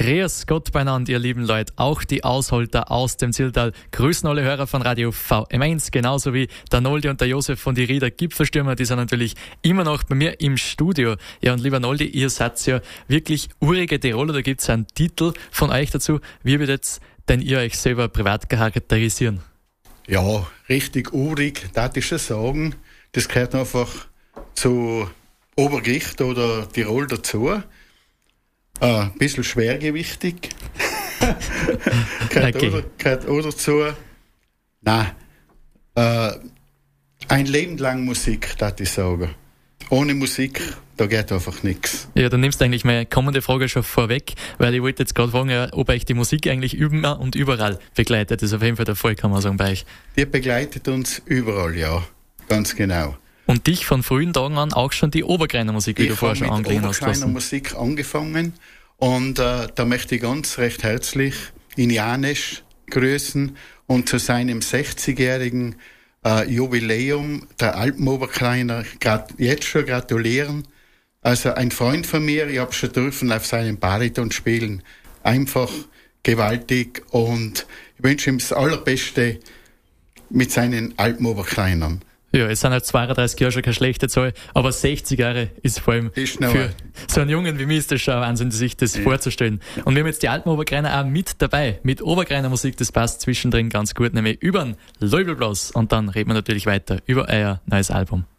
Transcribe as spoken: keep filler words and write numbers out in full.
Grüß Gott beieinander, ihr lieben Leute, auch die Ausholter aus dem Zillertal. Grüßen alle Hörer von Radio V M eins, genauso wie der Noldi und der Josef von die Rieder Gipfelstürmer, die sind natürlich immer noch bei mir im Studio. Ja, und lieber Noldi, ihr seid ja wirklich urige Tiroler, da gibt's einen Titel von euch dazu. Wie würdet denn ihr euch selber privat charakterisieren? Ja, richtig urig, das ist schon sagen. Das gehört einfach zu Obergericht oder Tirol dazu. Äh, ein bisschen schwergewichtig. gehört, okay. auch, gehört auch dazu. Nein, äh, ein Leben lang Musik, das ich sagen. Ohne Musik, da geht einfach nichts. Ja, dann nimmst du eigentlich meine kommende Frage schon vorweg, weil ich wollte jetzt gerade fragen, ja, ob euch die Musik eigentlich immer und überall begleitet. Das ist auf jeden Fall der Fall, kann man sagen, bei euch. Die begleitet uns überall, ja, ganz genau. Und dich von frühen Tagen an auch schon die Obergreiner Musik, wie ich du vorher schon angelehnt hast. Ich habe mit Obergreiner Musik angefangen und äh, da möchte ich ganz recht herzlich in Janesch grüßen und zu seinem sechzigjährigen äh, Jubiläum der Alpenobergreiner grad, jetzt schon gratulieren. Also ein Freund von mir, ich habe schon dürfen auf seinem Bariton spielen. Einfach gewaltig und ich wünsche ihm das Allerbeste mit seinen Alpenobergreinern. Ja, es sind halt zweiunddreißig Jahre schon keine schlechte Zahl, aber sechzig Jahre ist vor allem ist für so einen Jungen wie mich ist das schon Wahnsinn, sich das ja. vorzustellen. Und wir haben jetzt die alten Obergreiner auch mit dabei, mit Obergreiner Musik, das passt zwischendrin ganz gut, nämlich über den Leubelblas. Und dann reden wir natürlich weiter über euer neues Album.